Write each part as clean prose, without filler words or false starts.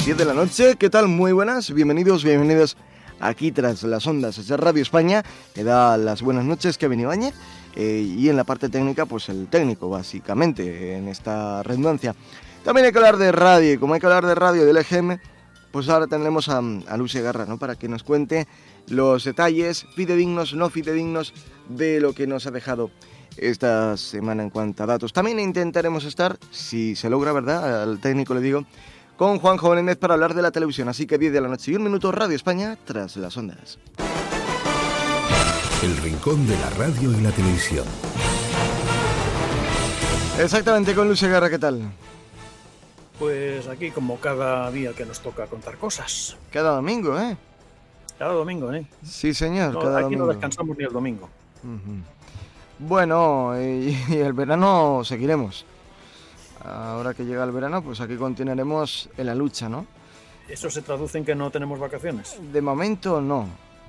10 de la noche. ¿Qué tal? Muy buenas. Bienvenidos aquí tras las ondas. Es Radio España que da las buenas noches, Kevin Ibáñez. Y en la parte técnica, pues el técnico, básicamente, en esta redundancia. También hay que hablar de radio. Y como hay que hablar de radio del EGM, pues ahora tendremos a Luz Segarra, ¿no? Para que nos cuente los detalles fidedignos, no fidedignos, de lo que nos ha dejado esta semana en cuanto a datos. También intentaremos estar, si se logra, ¿verdad? Al técnico le digo, con Juanjo Menéndez para hablar de la televisión. Así que 10 de la noche y 1 minuto, Radio España tras las ondas. El rincón de la radio y la televisión. Exactamente, con Luz Segarra, ¿qué tal? Pues aquí como cada día que nos toca contar cosas. Cada domingo, ¿eh? Cada domingo, ¿eh? Sí, señor, No, cada aquí domingo. no descansamos ni el domingo. Bueno, y el verano seguiremos. Ahora que llega el verano, pues aquí continuaremos en la lucha, ¿no? ¿Eso se traduce en que no tenemos vacaciones? De momento no.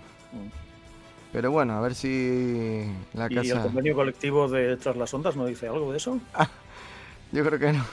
Pero bueno, a ver si la ¿Y casa... el convenio colectivo de Tras las Ondas no dice algo de eso? Yo creo que no.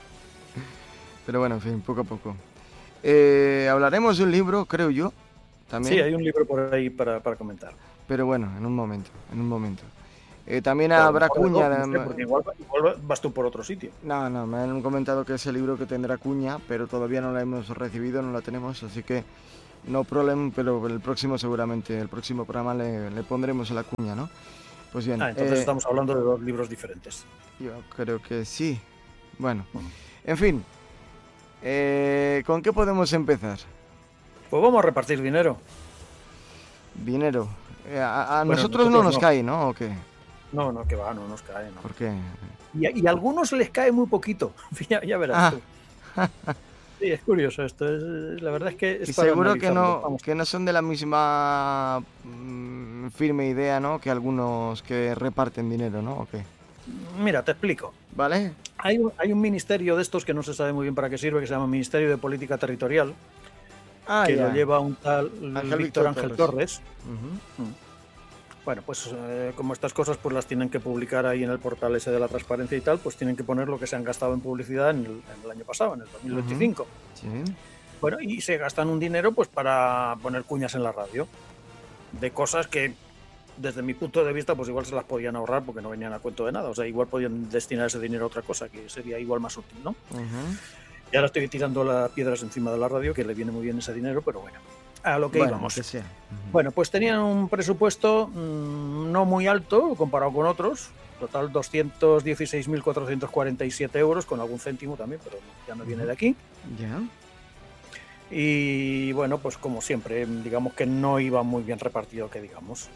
Pero bueno, en fin, poco a poco. Hablaremos de un libro, creo yo, también. Sí, hay un libro por ahí para comentar. Pero bueno, en un momento. También habrá cuña. No sé, porque igual vas tú por otro sitio. No, me han comentado que es el libro que tendrá cuña, pero todavía no la hemos recibido, no la tenemos, así que no problema, pero el próximo seguramente, el próximo programa le pondremos la cuña, ¿no? Pues bien. Entonces estamos hablando de dos libros diferentes. Yo creo que sí. Bueno, en fin. ¿Con qué podemos empezar? Pues vamos a repartir dinero. Dinero. A Bueno, nosotros no nos cae, ¿no? ¿O qué? No, que va, no nos cae. No. ¿Por qué? Y a algunos les cae muy poquito. Ya verás tú. Sí, es curioso esto. La verdad es que es y para seguro analizarlo. que no son de la misma firme idea, ¿no? Que algunos que reparten dinero, ¿no? ¿O qué? Mira, te explico. ¿Vale? Hay un ministerio de estos que no se sabe muy bien para qué sirve, que se llama Ministerio de Política Territorial, que lo lleva un tal Víctor Ángel Torres. Bueno, pues como estas cosas pues las tienen que publicar ahí en el portal ese de la transparencia y tal, pues tienen que poner lo que se han gastado en publicidad en el año pasado, en el 2025. Sí. Bueno, y se gastan un dinero pues para poner cuñas en la radio de cosas que desde mi punto de vista pues igual se las podían ahorrar porque no venían a cuento de nada, o sea, igual podían destinar ese dinero a otra cosa que sería igual más útil, ¿no? Y ahora estoy tirando las piedras encima de la radio, que le viene muy bien ese dinero, pero bueno, a lo que íbamos. Que sea. Bueno, pues tenían un presupuesto no muy alto comparado con otros, total 216.447 euros, con algún céntimo también, pero ya no viene de aquí. Ya. Y bueno, pues como siempre, digamos que no iba muy bien repartido, que digamos.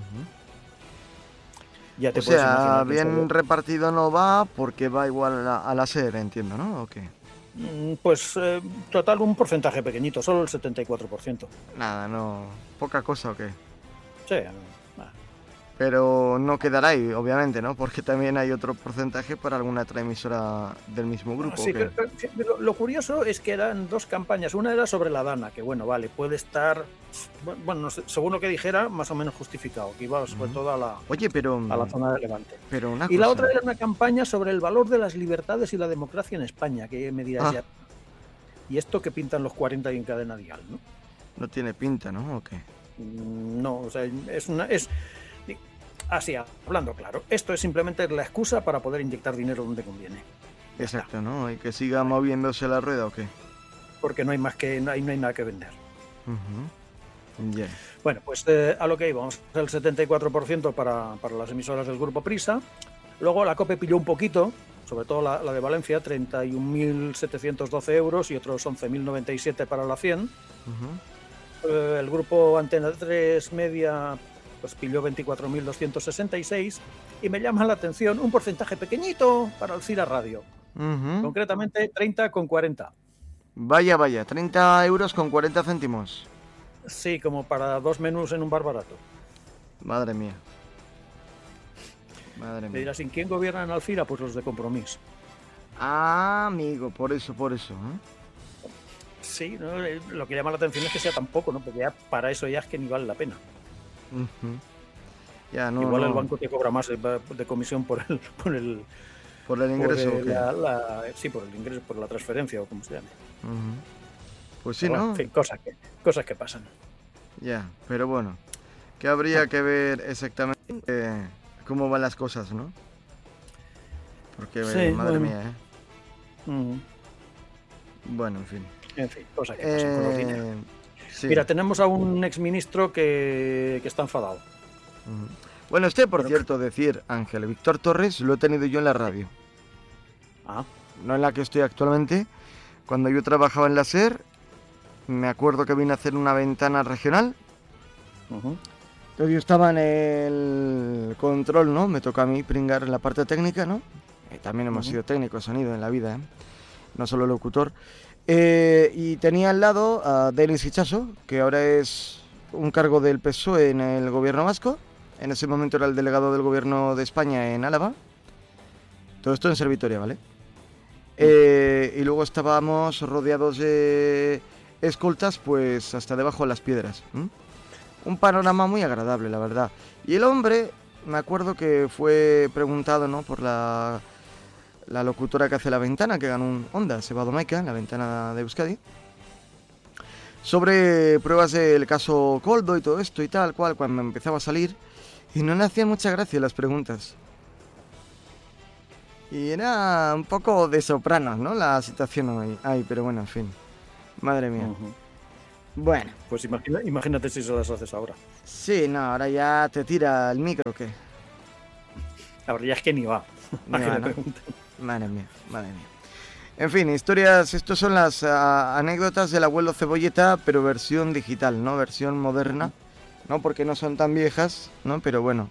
Ya te puedes imaginar. Bien repartido no va porque va igual a la SER, entiendo, ¿no? ¿O qué? Pues total un porcentaje pequeñito, solo el 74%. Nada, no. Poca cosa, ¿o qué? Sí. Pero no quedará ahí, obviamente, ¿no? Porque también hay otro porcentaje para alguna otra emisora del mismo grupo. Sí, pero lo curioso es que eran dos campañas. Una era sobre la Dana, que bueno, vale, puede estar, bueno, no sé, según lo que dijera, más o menos justificado, que iba sobre todo a la zona de Levante. Pero y la otra era una campaña sobre el valor de las libertades y la democracia en España, que me dirás ya. ¿Y esto que pintan los 40 y en cadena dial, no? No tiene pinta, ¿no? ¿O qué? No, o sea, así, hablando claro, esto es simplemente la excusa para poder inyectar dinero donde conviene. Exacto, ¿no? ¿Y que siga moviéndose la rueda o qué? Porque no hay nada que vender. Yeah. Bueno, pues a lo que íbamos, el 74% para las emisoras del grupo Prisa. Luego la COPE pilló un poquito, sobre todo la de Valencia, 31.712 euros y otros 11.097 para la 100. El grupo Antena 3 Media pues pilló 24.266 y me llama la atención un porcentaje pequeñito para Alcira Radio, concretamente 30,40. Vaya, 30 euros con 40 céntimos. Sí, como para 2 menús en un bar barato. Madre mía. Me dirás, ¿en quién gobiernan Alcira? Pues los de Compromís. Ah, amigo, por eso. Sí, ¿no? Lo que llama la atención es que sea tan poco, ¿no? Porque ya para eso ya es que ni vale la pena. Ya, no, igual no. El banco te cobra más de comisión por el ingreso. Sí, por el ingreso, por la transferencia o como se llame. Pues sí, Pero bueno, ¿no? en fin, cosas que pasan. Ya, pero bueno, que habría que ver exactamente cómo van las cosas, ¿no? Porque, Sí, madre bueno. mía, ¿eh? Bueno, en fin. En fin, cosas que pasan con los dineros. Sí. Mira, tenemos a un exministro que está enfadado. Ujú. Bueno, por cierto, decir, Ángel, Víctor Torres lo he tenido yo en la radio. No en la que estoy actualmente. Cuando yo trabajaba en la SER, me acuerdo que vine a hacer una ventana regional. Entonces yo estaba en el control, ¿no? Me toca a mí pringar en la parte técnica, ¿no? También hemos sido técnicos de sonido en la vida, ¿eh? No solo locutor. Y tenía al lado a Denis Hichaso, que ahora es un cargo del PSOE en el gobierno vasco. En ese momento era el delegado del gobierno de España en Álava. Todo esto en Servitoria, ¿vale? Y luego estábamos rodeados de escoltas, pues hasta debajo de las piedras. Un panorama muy agradable, la verdad. Y el hombre, me acuerdo que fue preguntado, ¿no?, por la locutora que hace La Ventana, que ganó un Onda, Seba Domaica, La Ventana de Euskadi, sobre pruebas del caso Koldo y todo esto y tal cual, cuando empezaba a salir, y no le hacían mucha gracia las preguntas. Y era un poco de Sopranos, ¿no?, la situación hoy. Ay, pero bueno, en fin. Madre mía. Bueno. Pues imagínate si se las haces ahora. Sí, no, ahora ya te tira el micro, ¿qué? Ahora ya es que ni va. Ni va, ¿no? Madre mía, madre mía. En fin, historias, estos son las anécdotas del abuelo Cebolleta, pero versión digital, ¿no? Versión moderna, ¿no? Porque no son tan viejas, ¿no? Pero bueno.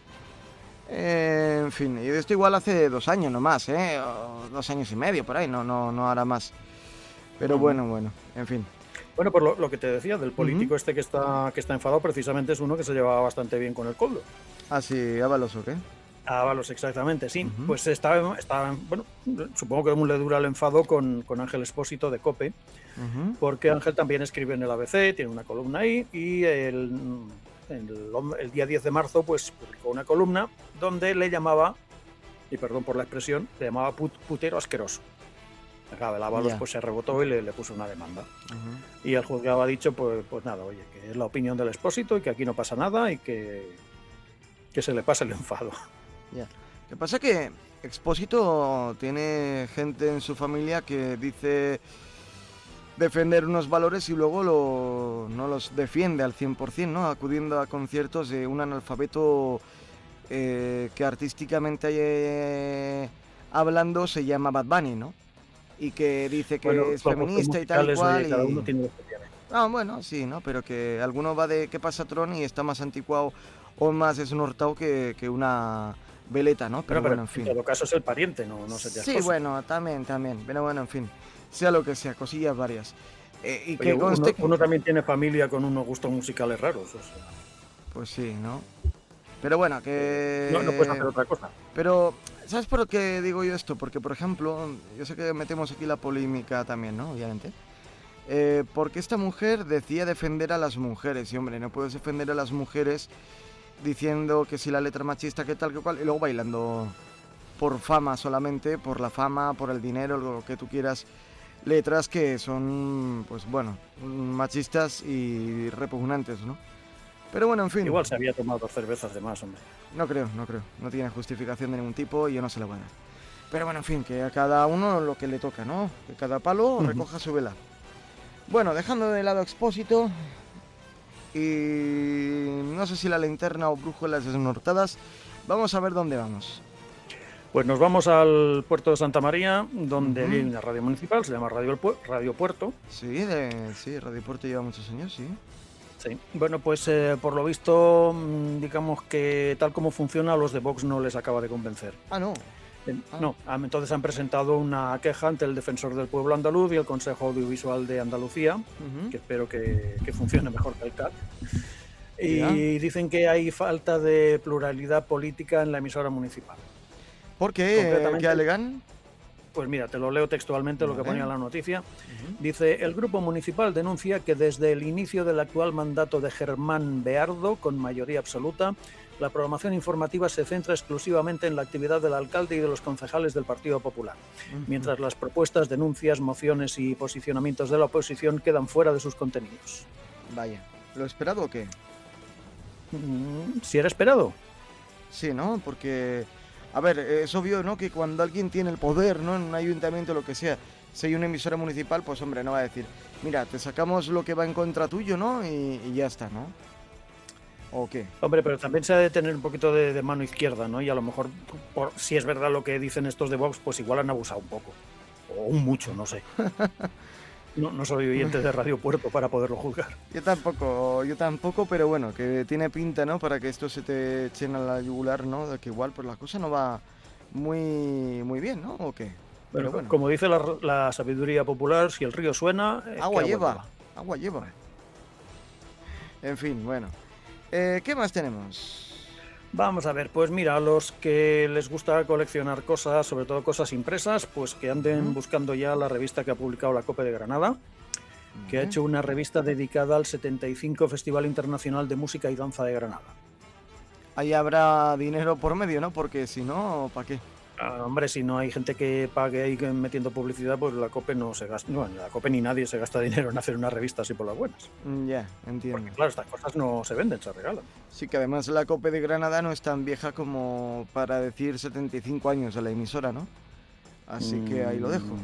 En fin, y de esto igual hace 2 años nomás, ¿eh? O 2 años y medio, por ahí, no hará más. Pero bueno, en fin. Bueno, por lo que te decía, del político este que está enfadado, precisamente es uno que se llevaba bastante bien con el Koldo. Ah, sí, Ábalos, ¿o qué? Ábalos, exactamente, sí. Pues estaba, bueno, supongo que aún le dura el enfado con Ángel Expósito de COPE, porque Ángel también escribe en el ABC, tiene una columna ahí, y el día 10 de marzo pues publicó una columna donde le llamaba, y perdón por la expresión, le llamaba putero asqueroso. Claro, el Ábalos pues se rebotó y le puso una demanda. Y el juzgado ha dicho, pues nada, oye, que es la opinión del Expósito y que aquí no pasa nada y que se le pase el enfado. Ya. Lo que pasa es que Expósito tiene gente en su familia que dice defender unos valores y luego no los defiende al 100%, ¿no? Acudiendo a conciertos de un analfabeto que artísticamente hablando se llama Bad Bunny, ¿no? Y que dice que es feminista y tal y cual. Cada uno tiene lo que tiene. Ah, bueno, sí, ¿no? Pero que alguno va de ¿qué pasa, Tron? Y está más anticuado o más desnortado que una veleta, ¿no? Pero bueno, en fin. En todo caso es el pariente, no sería Sí, bueno, también. Pero bueno, en fin. Sea lo que sea, cosillas varias. Y oye, que conste uno también tiene familia con unos gustos musicales raros. O sea. Pues sí, ¿no? Pero bueno, que... No puedes hacer otra cosa. Pero, ¿sabes por qué digo yo esto? Porque, por ejemplo, yo sé que metemos aquí la polémica también, ¿no? Obviamente. Porque esta mujer decía defender a las mujeres. Y, hombre, no puedes defender a las mujeres diciendo que si la letra machista, que tal, que cual, y luego bailando por fama solamente, por la fama, por el dinero, lo que tú quieras. Letras que son, pues bueno, machistas y repugnantes, ¿no? Pero bueno, en fin. Igual se había tomado 2 cervezas de más, hombre. No creo. No tiene justificación de ningún tipo y yo no se la voy a dar. Pero bueno, en fin, que a cada uno lo que le toca, ¿no? Que cada palo recoja su vela. Bueno, dejando de lado Expósito y no sé si la linterna o brújulas desnortadas, vamos a ver dónde vamos. Pues nos vamos al puerto de Santa María, donde hay una radio municipal, se llama Radio Puerto. Sí, Radio Puerto lleva muchos años, sí. Sí. Bueno, pues por lo visto, digamos que tal como funciona, a los de Vox no les acaba de convencer. Ah, no. No, entonces han presentado una queja ante el Defensor del Pueblo Andaluz y el Consejo Audiovisual de Andalucía, que espero que funcione mejor que el CAT. Y dicen que hay falta de pluralidad política en la emisora municipal. ¿Por qué? ¿Qué alegan? Pues mira, te lo leo textualmente lo que ponía en la noticia. Dice, el Grupo Municipal denuncia que desde el inicio del actual mandato de Germán Beardo, con mayoría absoluta, la programación informativa se centra exclusivamente en la actividad del alcalde y de los concejales del Partido Popular, mientras las propuestas, denuncias, mociones y posicionamientos de la oposición quedan fuera de sus contenidos. Vaya, ¿lo esperado o qué? ¿Si era esperado? Sí, ¿no? Porque, a ver, es obvio, ¿no? Que cuando alguien tiene el poder, ¿no? En un ayuntamiento, lo que sea, si hay una emisora municipal, pues hombre, no va a decir, mira, te sacamos lo que va en contra tuyo, ¿no? Y ya está, ¿no? ¿O qué? Hombre, pero también se ha de tener un poquito de mano izquierda, ¿no? Y a lo mejor, si es verdad lo que dicen estos de Vox, pues igual han abusado un poco. O un mucho, no sé. No soy oyente de Radio Puerto para poderlo juzgar. Yo tampoco, pero bueno, que tiene pinta, ¿no? Para que esto se te echen a la yugular, ¿no? De que igual pues la cosa no va muy bien, ¿no? ¿O qué? Pero bueno. Como dice la sabiduría popular, si el río suena... Agua lleva. En fin, bueno. ¿Qué más tenemos? Vamos a ver, pues mira, a los que les gusta coleccionar cosas, sobre todo cosas impresas, pues que anden buscando ya la revista que ha publicado la COPE de Granada, que ha hecho una revista dedicada al 75 Festival Internacional de Música y Danza de Granada. Ahí habrá dinero por medio, ¿no? Porque si no, ¿para qué? Hombre, si no hay gente que pague ahí metiendo publicidad, pues la COPE no se gasta, no, la COPE ni nadie se gasta dinero en hacer una revista así por las buenas. Ya, entiendo. Porque claro, estas cosas no se venden, se regalan. Sí, que además la COPE de Granada no es tan vieja como para decir 75 años a la emisora, ¿no? Así que ahí lo dejo.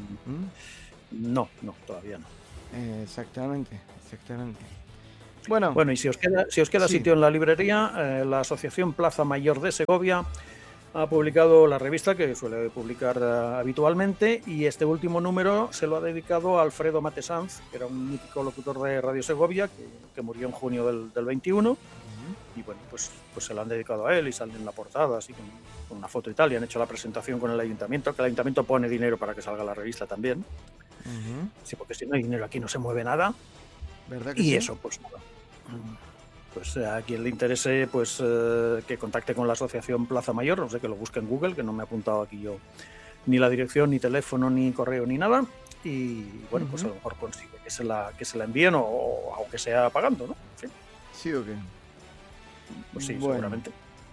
No, todavía no. Exactamente. Bueno, y si os queda sí. sitio en la librería, la Asociación Plaza Mayor de Segovia ha publicado la revista que suele publicar habitualmente, y este último número se lo ha dedicado a Alfredo Matesanz, que era un mítico locutor de Radio Segovia que murió en junio del 21, y bueno, pues se lo han dedicado a él y sale en la portada, así con una foto y tal, y han hecho la presentación con el ayuntamiento, que el ayuntamiento pone dinero para que salga la revista también. Sí, porque si no hay dinero aquí no se mueve nada. ¿Verdad que y sí? Eso, pues nada. Pues a quien le interese, pues que contacte con la Asociación Plaza Mayor, no sé, que lo busque en Google, que no me he apuntado aquí yo ni la dirección, ni teléfono, ni correo, ni nada. Y bueno, pues a lo mejor consigue que se la envíen o aunque sea pagando, ¿no? En fin. ¿Sí o qué? Pues sí, bueno. seguramente.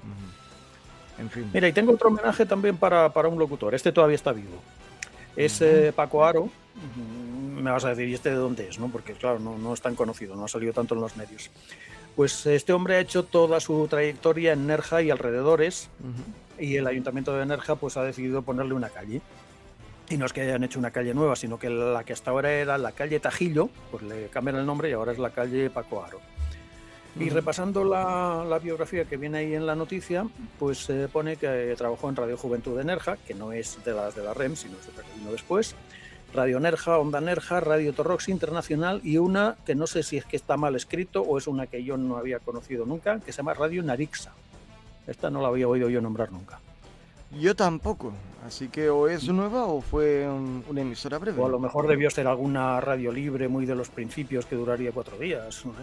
En fin. Mira, y tengo otro homenaje también para un locutor. Este todavía está vivo. Es Paco Aro. Me vas a decir, ¿y este de dónde es? ¿No? Porque claro, no es tan conocido, no ha salido tanto en los medios. Pues este hombre ha hecho toda su trayectoria en Nerja y alrededores, y el Ayuntamiento de Nerja pues ha decidido ponerle una calle. Y no es que hayan hecho una calle nueva, sino que la que hasta ahora era la calle Tajillo, pues le cambian el nombre y ahora es la calle Paco Aro. Y repasando la biografía que viene ahí en la noticia, pues pone que trabajó en Radio Juventud de Nerja, que no es de las de la REM, sino otra que vino después, Radio Nerja, Onda Nerja, Radio Torrox Internacional, y una que no sé si es que está mal escrito o es una que yo no había conocido nunca, que se llama Radio Narixa. Esta no la había oído yo nombrar nunca. Yo tampoco, así que o es nueva o fue una emisora breve. O a lo mejor debió ser alguna radio libre muy de los principios que duraría 4 días. ¿No?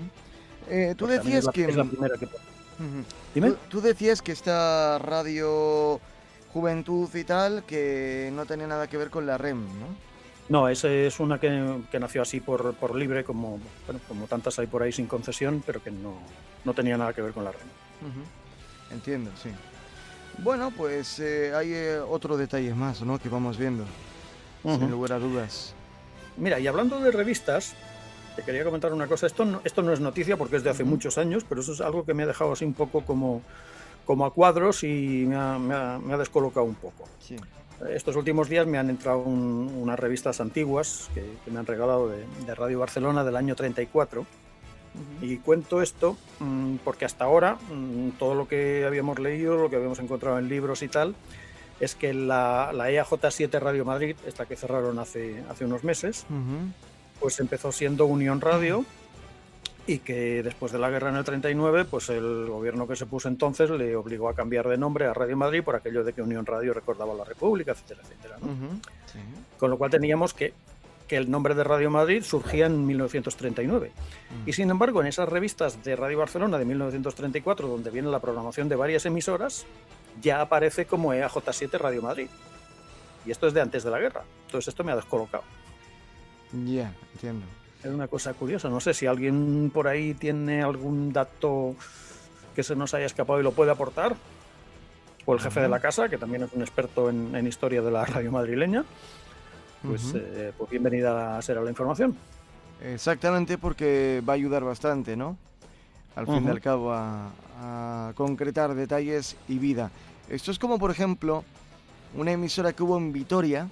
Tú decías que... Es la primera que... Dime. Tú decías que esta Radio Juventud y tal, que no tenía nada que ver con la REM, ¿no? No, esa es una que nació así por libre, como tantas hay por ahí sin concesión, pero que no tenía nada que ver con la REM. Entiendo, sí. Bueno, pues hay otro detalle más, ¿no? Que vamos viendo, sin lugar a dudas. Mira, y hablando de revistas, te quería comentar una cosa. Esto no es noticia porque es de hace muchos años, pero eso es algo que me ha dejado así un poco como a cuadros y me ha descolocado un poco. Sí. Estos últimos días me han entrado unas revistas antiguas que me han regalado de Radio Barcelona del año 34. Y cuento esto porque hasta ahora todo lo que habíamos leído, lo que habíamos encontrado en libros y tal, es que la EAJ7 Radio Madrid, esta que cerraron hace unos meses, pues empezó siendo Unión Radio, y que después de la guerra en el 39, pues el gobierno que se puso entonces le obligó a cambiar de nombre a Radio Madrid por aquello de que Unión Radio recordaba a la República, etcétera, etcétera, ¿no? Sí. Con lo cual teníamos que el nombre de Radio Madrid surgía en 1939. Y sin embargo, en esas revistas de Radio Barcelona de 1934, donde viene la programación de varias emisoras, ya aparece como EAJ7 Radio Madrid. Y esto es de antes de la guerra. Entonces esto me ha descolocado. Ya, entiendo. Es una cosa curiosa. No sé si alguien por ahí tiene algún dato que se nos haya escapado y lo puede aportar. O el jefe de la casa, que también es un experto en historia de la radio madrileña. Pues bienvenida será la información. Exactamente, porque va a ayudar bastante, ¿no? Al fin y al cabo a concretar detalles y vida. Esto es como, por ejemplo, una emisora que hubo en Vitoria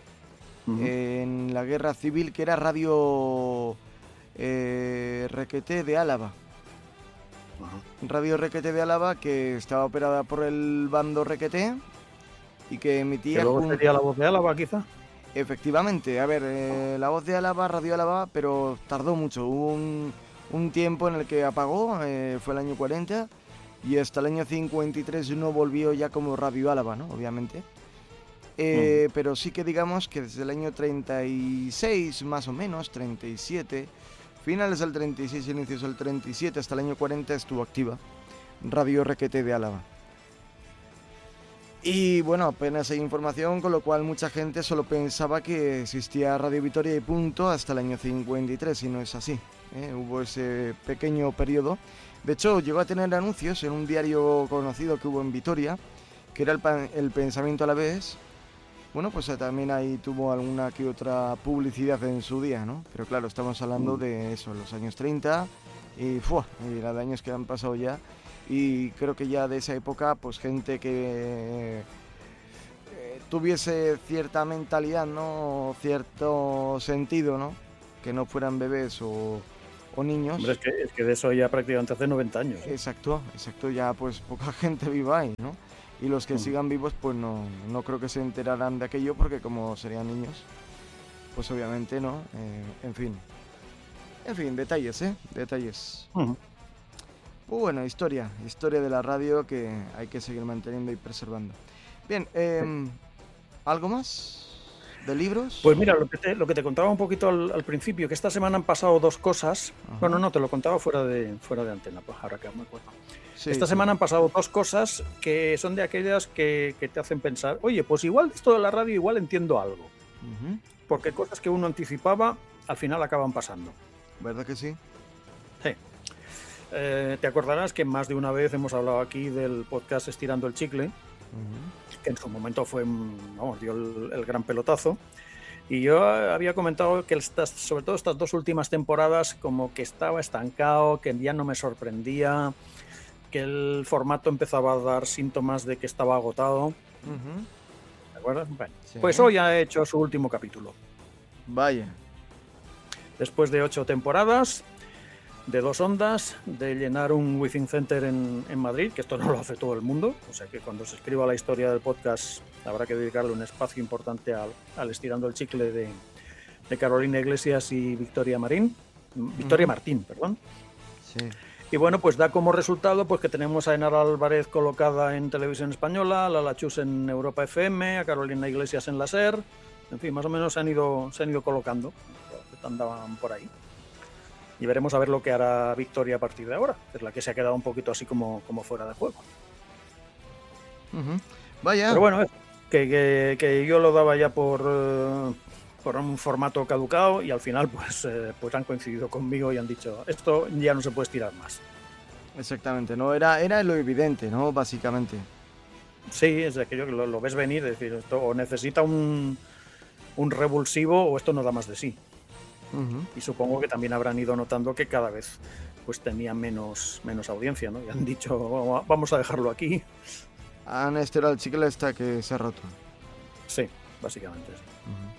en la guerra civil, que era Radio Requeté de Álava. Radio Requeté de Álava, que estaba operada por el bando Requeté y que emitía... ¿Que luego sería la voz de Álava, quizá? Efectivamente, a ver, la voz de Álava, Radio Álava, pero tardó mucho. Hubo un tiempo en el que apagó, fue el año 40, y hasta el año 53 no volvió ya como Radio Álava, ¿no? Obviamente. Pero sí que digamos que desde el año 36, más o menos, 37, finales del 36, inicios del 37, hasta el año 40 estuvo activa Radio Requeté de Álava. Y bueno, apenas hay información, con lo cual mucha gente solo pensaba que existía Radio Vitoria y punto hasta el año 53, y no es así. Hubo ese pequeño periodo. De hecho, llegó a tener anuncios en un diario conocido que hubo en Vitoria, que era el Pensamiento Alavés. Bueno, pues también ahí tuvo alguna que otra publicidad en su día, ¿no? Pero claro, estamos hablando de eso, los años 30, y la de años que han pasado ya. Y creo que ya de esa época, pues gente que tuviese cierta mentalidad, ¿no? Cierto sentido, ¿no? Que no fueran bebés o niños. Hombre, es que de eso ya prácticamente hace 90 años. Exacto, ya pues poca gente viva ahí, ¿no? Y los que sigan vivos, pues no creo que se enterarán de aquello, porque como serían niños, pues obviamente no. En fin, detalles, detalles. Pues bueno, historia de la radio que hay que seguir manteniendo y preservando. Bien, ¿algo más de libros? Pues mira, lo que te contaba un poquito al principio, que esta semana han pasado dos cosas. Bueno, no, te lo contaba fuera de antena, pues ahora que me acuerdo. Sí, esta semana han pasado dos cosas que son de aquellas que te hacen pensar, oye, pues igual esto de la radio igual entiendo algo. Porque cosas que uno anticipaba al final acaban pasando. ¿Verdad que sí? Sí. Te acordarás que más de una vez hemos hablado aquí del podcast Estirando el Chicle, que en su momento dio el gran pelotazo. Y yo había comentado que sobre todo estas dos últimas temporadas como que estaba estancado, que ya no me sorprendía, que el formato empezaba a dar síntomas de que estaba agotado. ¿De acuerdo? Bueno, sí. Pues hoy ha hecho su último capítulo. Vaya. Después de 8 temporadas, de 2 ondas, de llenar un Within Center en Madrid, que esto no lo hace todo el mundo, o sea que cuando se escriba la historia del podcast habrá que dedicarle un espacio importante al Estirando el Chicle de Carolina Iglesias y Victoria Martín. Sí. Y bueno, pues da como resultado pues que tenemos a Enara Álvarez colocada en Televisión Española, a Lala Chus en Europa FM, a Carolina Iglesias en la SER, en fin, más o menos se han ido colocando, andaban por ahí. Y veremos a ver lo que hará Victoria a partir de ahora, que es la que se ha quedado un poquito así como fuera de juego. Vaya. Pero bueno, que yo lo daba ya por un formato caducado y al final pues han coincidido conmigo y han dicho, esto ya no se puede estirar más. Exactamente, no era lo evidente, ¿no? Básicamente. Sí, es aquello que lo ves venir, es decir, esto o necesita un revulsivo o esto no da más de sí. Y supongo que también habrán ido notando que cada vez pues tenía menos audiencia, ¿no? Y han dicho, vamos a dejarlo aquí. Han estirado el chicle hasta que se ha roto. Sí, básicamente sí.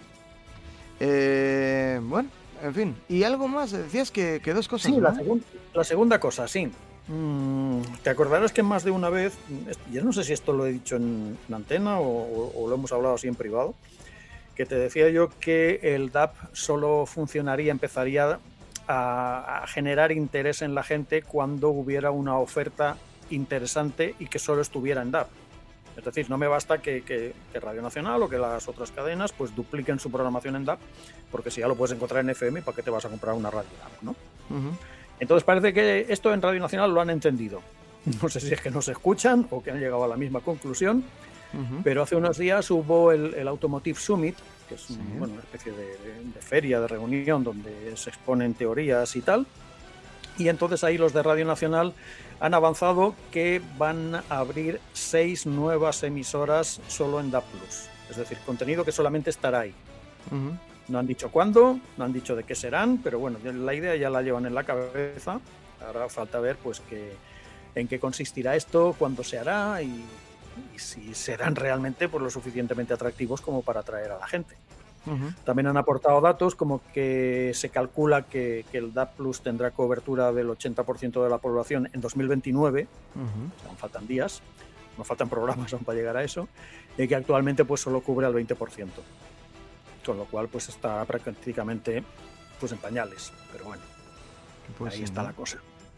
Bueno, en fin. ¿Y algo más? Decías que 2 cosas. Sí, ¿no? la segunda cosa, sí. Te acordarás que más de una vez, yo no sé si esto lo he dicho en antena o lo hemos hablado así en privado, que te decía yo que el DAB solo empezaría a generar interés en la gente cuando hubiera una oferta interesante y que solo estuviera en DAB. Es decir, no me basta que Radio Nacional o que las otras cadenas pues dupliquen su programación en DAB, porque si ya lo puedes encontrar en FM, ¿para qué te vas a comprar una radio DAB, no? Entonces parece que esto en Radio Nacional lo han entendido. No sé si es que no se escuchan o que han llegado a la misma conclusión, Pero hace unos días hubo el Automotive Summit, que es una especie de feria, de reunión, donde se exponen teorías y tal. Y entonces ahí los de Radio Nacional han avanzado que van a abrir 6 nuevas emisoras solo en DAB+. Es decir, contenido que solamente estará ahí. No han dicho cuándo, no han dicho de qué serán, pero bueno, la idea ya la llevan en la cabeza. Ahora falta ver pues en qué consistirá esto, cuándo se hará y si serán realmente pues, lo suficientemente atractivos como para atraer a la gente. También han aportado datos como que se calcula que el DAB+ tendrá cobertura del 80% de la población en 2029, o sea, aún faltan días, no faltan programas aún para llegar a eso, y que actualmente pues solo cubre al 20%, con lo cual pues está prácticamente pues en pañales, pero bueno, pues ahí está la cosa.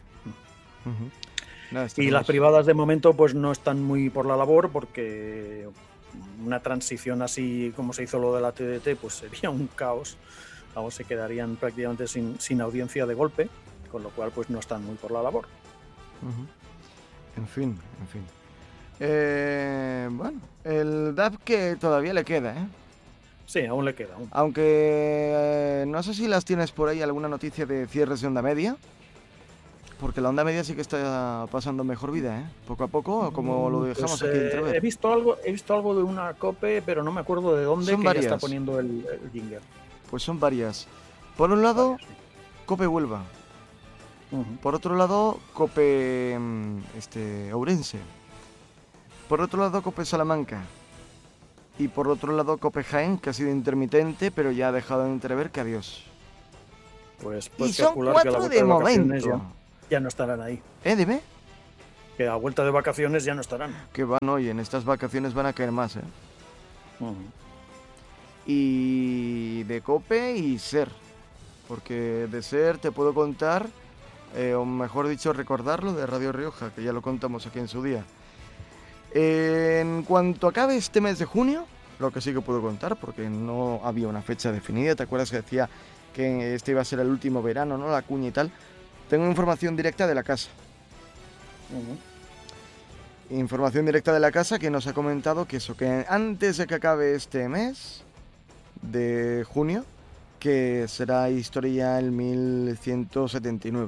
Y las privadas de momento pues no están muy por la labor porque una transición así como se hizo lo de la TDT pues sería un caos. Vamos, se quedarían prácticamente sin audiencia de golpe, con lo cual pues no están muy por la labor. En fin. Bueno, el DAB que todavía le queda, ¿eh? Sí, aún le queda. Aunque no sé si las tienes por ahí alguna noticia de cierres de onda media. Porque la onda media sí que está pasando mejor vida, ¿eh? Poco a poco, como lo dejamos pues, aquí entrever. He visto algo de una COPE, pero no me acuerdo de dónde, son que varias. Ya está poniendo el jingle. Pues son varias. Por un lado, sí. COPE Huelva. Por otro lado, COPE Ourense. Por otro lado, COPE Salamanca. Y por otro lado, COPE Jaén, que ha sido intermitente, pero ya ha dejado de entrever que adiós. Pues y son 4 de momento. Ya no estarán ahí. Dime. Que a vuelta de vacaciones ya no estarán. Que van hoy, en estas vacaciones van a caer más, ¿eh? Y de COPE y SER. Porque de SER te puedo contar, o mejor dicho, recordarlo, de Radio Rioja, que ya lo contamos aquí en su día. En cuanto acabe este mes de junio, lo que sí que puedo contar, porque no había una fecha definida, ¿te acuerdas que decía que este iba a ser el último verano, ¿no? La cuña y tal. Tengo información directa de la casa. Información directa de la casa que nos ha comentado que eso, que antes de que acabe este mes de junio, que será historia el 1179.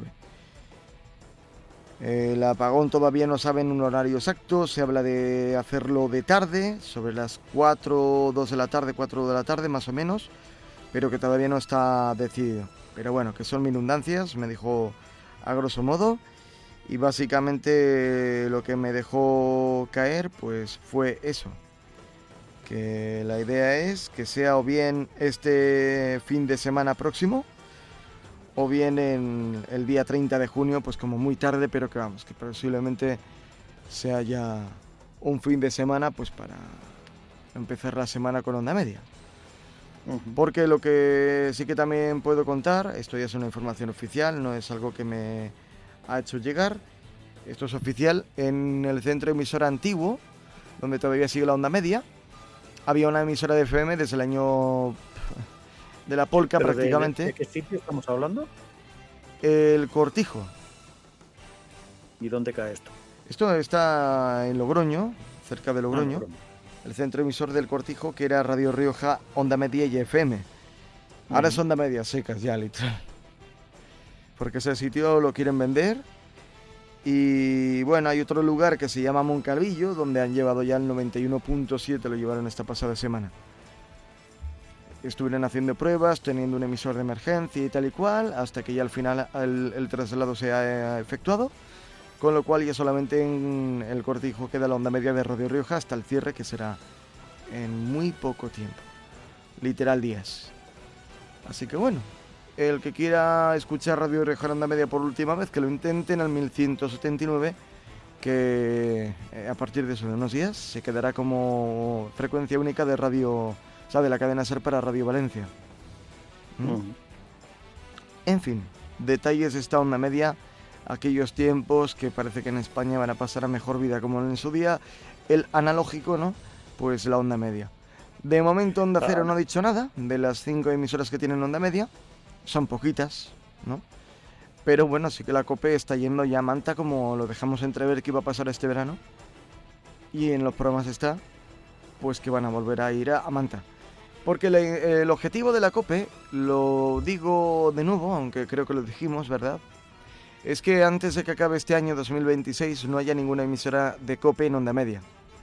El apagón todavía no saben un horario exacto, se habla de hacerlo de tarde, sobre las 4 de la tarde más o menos, pero que todavía no está decidido. Pero bueno, que son minundancias, me dijo a grosso modo, y básicamente lo que me dejó caer pues fue eso, que la idea es que sea o bien este fin de semana próximo o bien en el día 30 de junio, pues como muy tarde, pero que vamos, que posiblemente sea ya un fin de semana pues para empezar la semana con onda media. Porque lo que sí que también puedo contar, esto ya es una información oficial, no es algo que me ha hecho llegar, esto es oficial, en el centro emisora antiguo, donde todavía sigue la onda media, había una emisora de FM desde el año de la polca prácticamente. ¿De qué sitio estamos hablando? El Cortijo. ¿Y dónde cae esto? Esto está en Logroño, cerca de Logroño. El centro emisor del Cortijo, que era Radio Rioja, onda media y FM. Ahora es onda media secas ya, literal. Porque ese sitio lo quieren vender. Y bueno, hay otro lugar que se llama Moncalvillo, donde han llevado ya el 91.7, lo llevaron esta pasada semana. Estuvieron haciendo pruebas, teniendo un emisor de emergencia y tal y cual, hasta que ya al final el traslado se ha efectuado. Con lo cual ya solamente en el Cortijo queda la onda media de Radio Rioja hasta el cierre, que será en muy poco tiempo. Literal días. Así que bueno, el que quiera escuchar Radio Rioja onda media por última vez, que lo intenten al 1179, que a partir de eso de unos días se quedará como frecuencia única de radio, o sea, de la cadena SER para Radio Valencia. En fin, detalles de esta onda media. Aquellos tiempos que parece que en España van a pasar a mejor vida como en su día, el analógico, ¿no? Pues la onda media. De momento Onda Cero no ha dicho nada, de las 5 emisoras que tienen onda media, son poquitas, ¿no? Pero bueno, sí que la COPE está yendo ya a manta, como lo dejamos entrever que iba a pasar este verano, y en los programas está, pues que van a volver a ir a Manta. Porque el objetivo de la COPE, lo digo de nuevo, aunque creo que lo dijimos, ¿verdad? Es que antes de que acabe este año 2026 no haya ninguna emisora de COPE en onda media.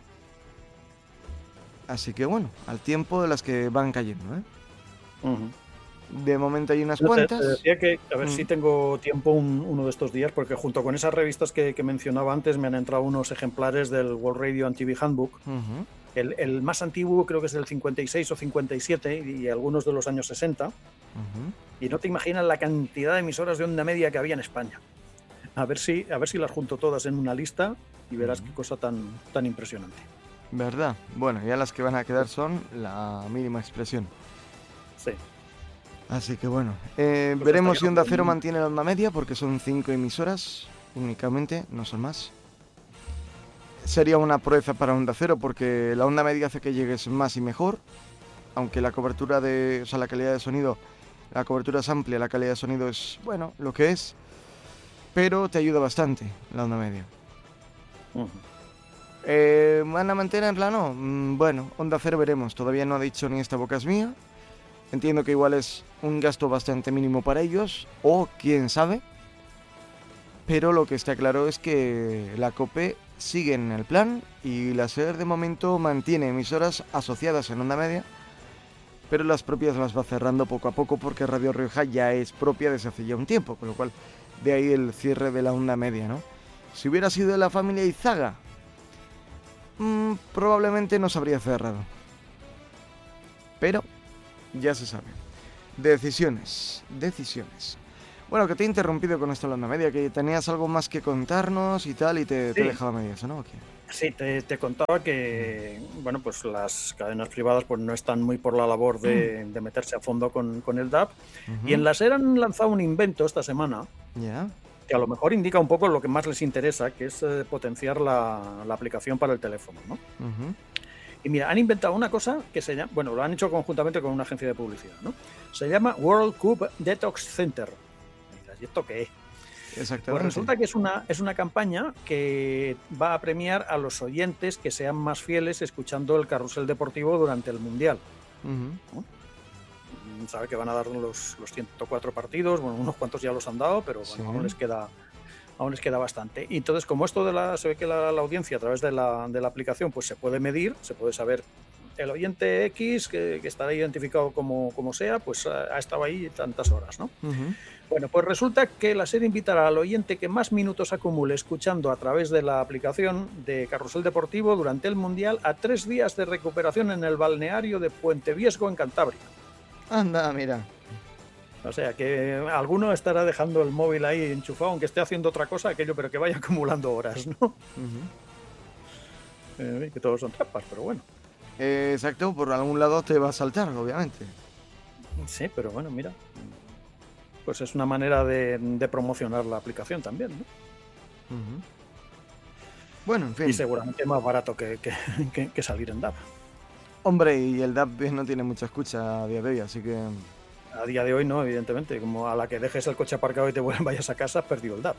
Así que bueno, al tiempo de las que van cayendo, ¿eh? De momento hay unas cuantas. Te decía que a ver si tengo tiempo uno de estos días, porque junto con esas revistas que mencionaba antes me han entrado unos ejemplares del World Radio and TV Handbook. El más antiguo creo que es del 56 o 57 y algunos de los años 60. Y no te imaginas la cantidad de emisoras de onda media que había en España. A ver si las junto todas en una lista y verás qué cosa tan impresionante. ¿Verdad? Bueno, ya las que van a quedar son la mínima expresión. Sí. Así que bueno, veremos si Onda Cero mantiene la onda media, porque son 5 emisoras únicamente, no son más. Sería una proeza para Onda Cero, porque la onda media hace que llegues más y mejor, aunque la cobertura la calidad de sonido, la cobertura es amplia, la calidad de sonido es, bueno, lo que es, pero te ayuda bastante la onda media. ¿Van a mantenerla? No. Bueno, Onda Cero veremos, todavía no ha dicho ni esta boca es mía. Entiendo que igual es un gasto bastante mínimo para ellos, o quién sabe. Pero lo que está claro es que la COPE sigue en el plan y la SER de momento mantiene emisoras asociadas en onda media, pero las propias las va cerrando poco a poco porque Radio Rioja ya es propia desde hace ya un tiempo, con lo cual de ahí el cierre de la onda media, ¿no? Si hubiera sido de la familia Izaga, probablemente no se habría cerrado. Pero ya se sabe. Decisiones. Bueno, que te he interrumpido con esto de la onda media, que tenías algo más que contarnos y tal, y te he dejado a medias, ¿no? Okay. Sí, te contaba que, bueno, pues las cadenas privadas pues no están muy por la labor de meterse a fondo con el DAB. Y en la SER han lanzado un invento esta semana, que a lo mejor indica un poco lo que más les interesa, que es potenciar la aplicación para el teléfono, ¿no? Y mira, han inventado una cosa que se llama, bueno, lo han hecho conjuntamente con una agencia de publicidad, ¿no? Se llama World Cup Detox Center. ¿Y esto qué es? Exactamente. Pues resulta que es una campaña que va a premiar a los oyentes que sean más fieles escuchando el carrusel deportivo durante el Mundial. ¿No? Sabe que van a dar los 104 partidos, bueno, unos cuantos ya los han dado, pero bueno, aún les queda bastante. Y entonces, como esto se ve que la audiencia a través de la aplicación pues se puede medir, se puede saber el oyente X, que estará identificado como sea, pues ha estado ahí tantas horas, ¿no? Bueno, pues resulta que la SER invitará al oyente que más minutos acumule escuchando a través de la aplicación de Carrusel Deportivo durante el Mundial a 3 días de recuperación en el balneario de Puente Viesgo, en Cantabria. Anda, mira. O sea, que alguno estará dejando el móvil ahí enchufado, aunque esté haciendo otra cosa, pero que vaya acumulando horas, ¿no? Que todos son trampas, pero bueno. Exacto, por algún lado te va a saltar, obviamente. Sí, pero bueno, mira. Pues es una manera de promocionar la aplicación también, ¿no? Bueno, en fin. Y seguramente más barato que salir en DAB. Hombre, y el DAB no tiene mucha escucha a día de hoy, así que... A día de hoy no, evidentemente. Como a la que dejes el coche aparcado y te vayas a casa, has perdido el DAB.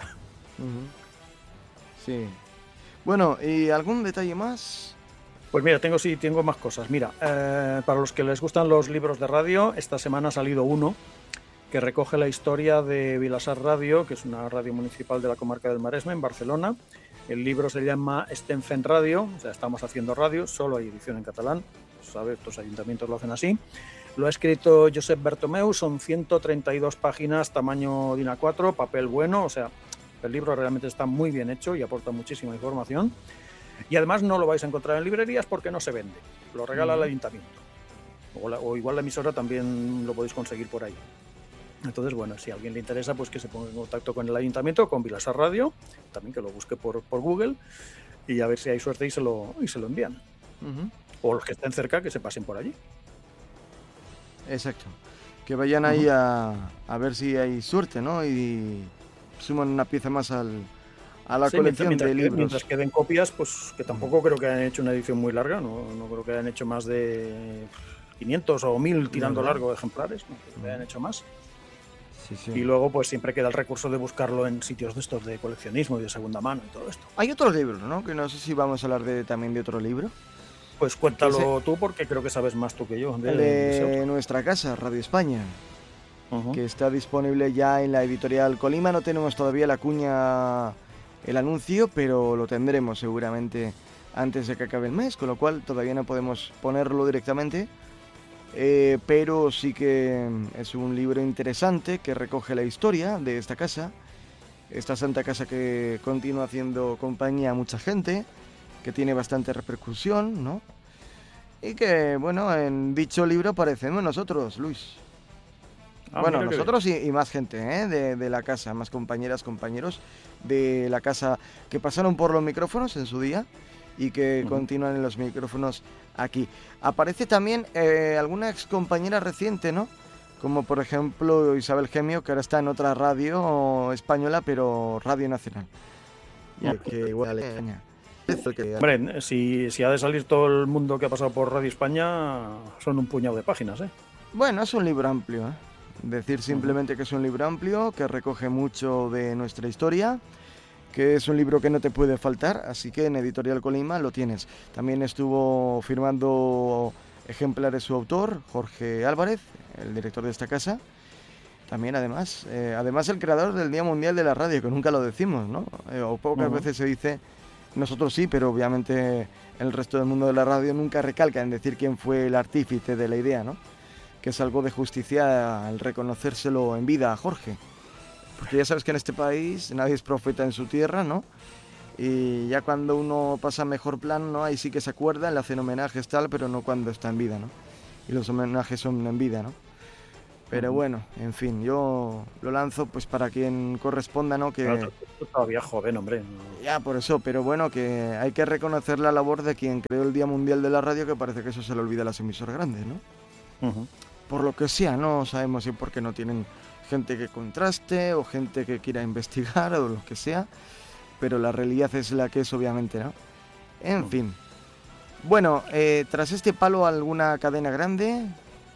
Sí. Bueno, ¿y algún detalle más? Pues mira, tengo más cosas. Mira, para los que les gustan los libros de radio, esta semana ha salido uno que recoge la historia de Vilasar Radio, que es una radio municipal de la comarca del Maresme, en Barcelona. El libro se llama Estem fent Radio, o sea, estamos haciendo radio, solo hay edición en catalán, ¿sabes? Estos ayuntamientos lo hacen así. Lo ha escrito Josep Bertomeu, son 132 páginas, tamaño DIN A4, papel bueno, o sea, el libro realmente está muy bien hecho y aporta muchísima información. Y además no lo vais a encontrar en librerías porque no se vende, lo regala el ayuntamiento. O igual la emisora también lo podéis conseguir por ahí. Entonces, bueno, si a alguien le interesa, pues que se ponga en contacto con el ayuntamiento, con Vilasar Radio, también que lo busque por Google, y a ver si hay suerte y se lo envían. O los que estén cerca, que se pasen por allí. Exacto. Que vayan ahí a ver si hay suerte, ¿no? Y suman una pieza más a la colección de libros. Mientras queden copias, pues que tampoco creo que hayan hecho una edición muy larga, no creo que hayan hecho más de 500 o 1000 tirando largo de ejemplares, no creo que hayan hecho más. Sí. Y luego pues siempre queda el recurso de buscarlo en sitios de estos de coleccionismo y de segunda mano y todo esto. Hay otros libros, ¿no? Que no sé si vamos a hablar también de otro libro. Pues cuéntalo tú, porque creo que sabes más tú que yo. De nuestra casa, Radio España, que está disponible ya en la editorial Colima. No tenemos todavía la cuña, el anuncio, pero lo tendremos seguramente antes de que acabe el mes, con lo cual todavía no podemos ponerlo directamente. Pero sí que es un libro interesante que recoge la historia de esta casa, esta santa casa que continúa haciendo compañía a mucha gente, que tiene bastante repercusión, ¿no? Y que, bueno, en dicho libro aparecemos nosotros, Luis. Bueno, nosotros y más gente, de la casa, más compañeras, compañeros de la casa que pasaron por los micrófonos en su día y que continúan en los micrófonos aquí. Aparece también alguna ex compañera reciente, ¿no? Como por ejemplo Isabel Gemio, que ahora está en otra radio española, pero Radio Nacional. Ya que igual España. Hombre, si ha de salir todo el mundo que ha pasado por Radio España, son un puñado de páginas, ¿eh? Bueno, es un libro amplio, ¿eh? Decir simplemente que es un libro amplio, que recoge mucho de nuestra historia, que es un libro que no te puede faltar, así que en Editorial Colima lo tienes. También estuvo firmando ejemplares su autor, Jorge Álvarez, el director de esta casa. También, además el creador del Día Mundial de la Radio, que nunca lo decimos, ¿no? O pocas veces se dice, nosotros sí, pero obviamente el resto del mundo de la radio nunca recalca en decir quién fue el artífice de la idea, ¿no? Que es algo de justicia el reconocérselo en vida a Jorge. Porque ya sabes que en este país nadie es profeta en su tierra, ¿no? Y ya cuando uno pasa mejor plan, ¿no? Ahí sí que se acuerda, le hacen homenajes tal, pero no cuando está en vida, ¿no? Y los homenajes son en vida, ¿no? Pero bueno, en fin, yo lo lanzo pues para quien corresponda, ¿no? Que claro, tú todavía joven, hombre. Ya, por eso, pero bueno, que hay que reconocer la labor de quien creó el Día Mundial de la Radio, que parece que eso se le olvida a las emisoras grandes, ¿no? Por lo que sea, no sabemos si porque no tienen gente que contraste o gente que quiera investigar o lo que sea, pero la realidad es la que es, obviamente, ¿no? En fin. Bueno, tras este palo, ¿alguna cadena grande?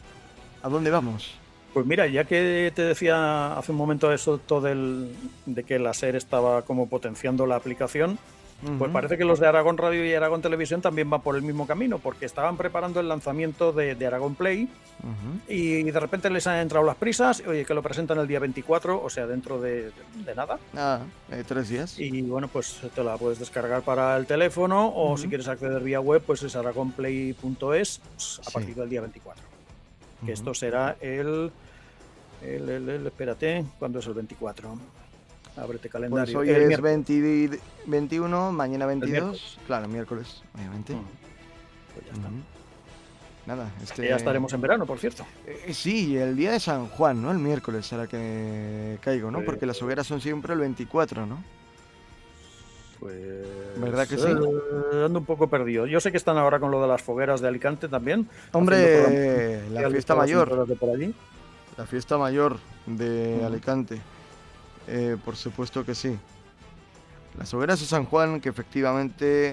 ¿A dónde vamos? Pues mira, ya que te decía hace un momento eso de que la SER estaba como potenciando la aplicación, pues parece que los de Aragón Radio y Aragón Televisión también van por el mismo camino, porque estaban preparando el lanzamiento de Aragón Play y de repente les han entrado las prisas, oye, que lo presentan el día 24, o sea, dentro de nada. 3 días. Y bueno, pues te la puedes descargar para el teléfono o si quieres acceder vía web, pues es aragonplay.es a partir del día 24. Que esto será espérate, ¿cuándo es el 24? Ábrete calendario. Pues hoy es 21, mañana 22, claro, miércoles, obviamente. Pues ya está. Nada, Ya estaremos en verano, por cierto. Sí, el día de San Juan, ¿no? El miércoles, ahora que caigo, ¿no? Porque las hogueras son siempre el 24, ¿no? Pues... ¿Verdad que sí? Ando un poco perdido. Yo sé que están ahora con lo de las fogueras de Alicante también. Hombre, la fiesta mayor. De por allí. La fiesta mayor de Alicante. Por supuesto que sí. Las hogueras de San Juan, que efectivamente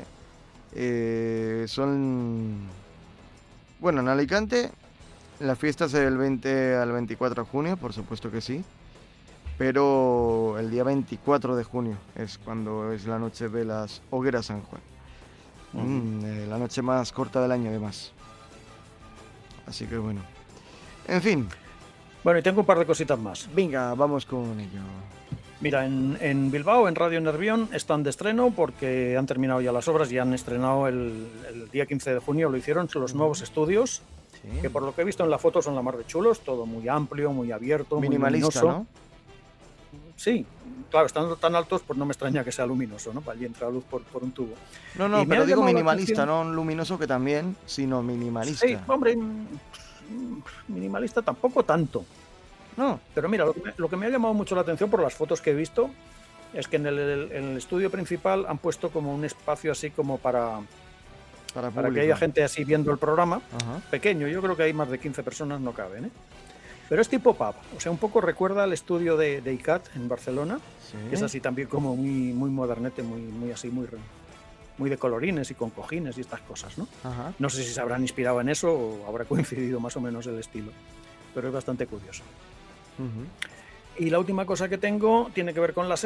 son... Bueno, en Alicante la fiesta es del 20 al 24 de junio, por supuesto que sí. Pero el día 24 de junio es cuando es la noche de las hogueras San Juan. La noche más corta del año, además. Así que bueno. En fin. Bueno, y tengo un par de cositas más. Venga, vamos con ello. Mira, en Bilbao, en Radio Nervión, están de estreno porque han terminado ya las obras y han estrenado el día 15 de junio, lo hicieron, los nuevos estudios, que por lo que he visto en la foto son la mar de chulos, todo muy amplio, muy abierto, minimalista, muy luminoso, ¿no? Sí, claro, estando tan altos, pues no me extraña que sea luminoso, ¿no? Para allí entra luz por un tubo. No, pero digo minimalista, no luminoso que también, sino minimalista. Sí, hombre, minimalista tampoco tanto. No, pero mira, lo que me ha llamado mucho la atención por las fotos que he visto es que en el estudio principal han puesto como un espacio así como para que haya gente así viendo el programa. Pequeño, yo creo que hay más de 15 personas, no caben, ¿eh? Pero es tipo pub, o sea, un poco recuerda al estudio de ICAT en Barcelona, que es así también como muy, muy modernete, muy así, muy de colorines y con cojines y estas cosas, ¿no? No sé si se habrán inspirado en eso o habrá coincidido más o menos el estilo, pero es bastante curioso. Y la última cosa que tengo tiene que ver con la SER,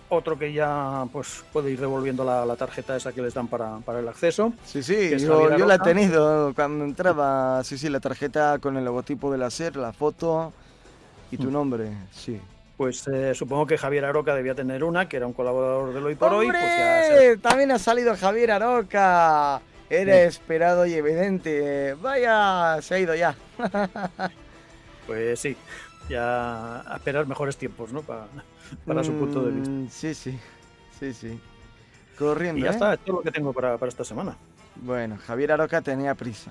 otro que ya pues puede ir devolviendo la tarjeta esa que les dan para el acceso. Sí, sí, que es yo Javier la he Aroca. tenido cuando entraba, sí, la tarjeta con el logotipo de la SER, la foto y tu nombre, sí. Pues supongo que Javier Aroca debía tener una, que era un colaborador del Hoy por Hoy, pues ya ¡Hombre! También ha salido Javier Aroca. Era Bien. esperado y evidente. Vaya, se ha ido ya. Pues sí, ya a esperar mejores tiempos, ¿no? Para su punto de vista. Sí, sí, sí, sí. Corriendo, Y ya ¿eh? está, esto es lo que tengo para esta semana. Bueno, Javier Aroca tenía prisa.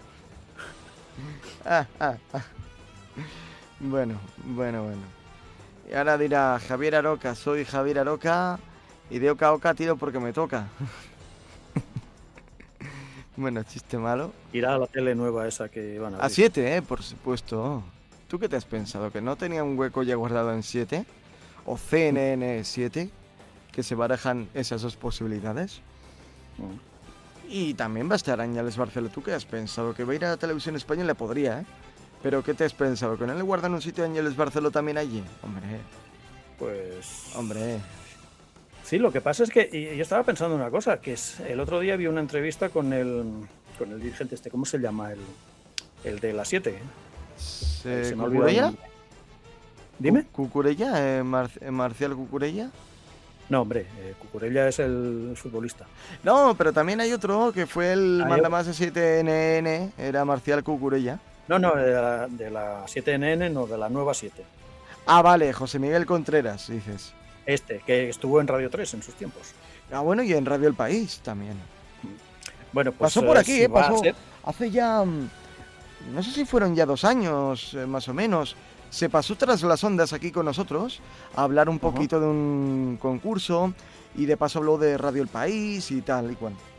Ah, ah, ah. Bueno. Y ahora dirá Javier Aroca, soy Javier Aroca y de oca a oca tiro porque me toca. Bueno, chiste malo. Irá a la tele nueva esa que van a A abrir. 7, por supuesto. ¿Tú qué te has pensado? ¿Que no tenía un hueco ya guardado en 7? ¿O CNN 7? Que se barajan esas dos posibilidades. Mm. Y también va a estar Áñales Barceló. ¿Tú qué has pensado? ¿Que va a ir a la televisión española? Podría, ¿eh? ¿Pero qué te has pensado? ¿Que no le guardan un sitio a Áñales Barceló también allí? Pues Hombre. sí, lo que pasa es que y yo estaba pensando una cosa, que es el otro día vi una entrevista con el dirigente este, ¿cómo se llama? El de las 7. Se me ha olvidado el ¿Cucurella? nombre. Dime. ¿Cucurella? ¿Marcial Cucurella? No, hombre, Cucurella es el futbolista. No, pero también hay otro que fue el Ah, mandamás de 7NN, era Marcial Cucurella. No, de la 7NN, no, de la nueva 7. Ah, vale, José Miguel Contreras, dices. Este, que estuvo en Radio 3 en sus tiempos. Ah, bueno, y en Radio El País también. Bueno, pues Pasó por aquí, si va a pasó ser- hace ya, no sé si fueron ya 2 años, más o menos. Se pasó tras las ondas aquí con nosotros a hablar un poquito de un concurso y de paso habló de Radio El País y tal y cual.